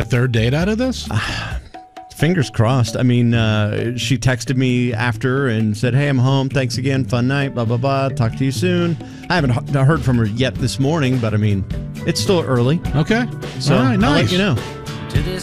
a third date out of this? Fingers crossed. I mean, she texted me after and said, "Hey, I'm home. Thanks again. Fun night. Blah, blah, blah. Talk to you soon." I haven't heard from her yet this morning, but I mean, it's still early. Okay. So all right, nice. I'll let you know. To this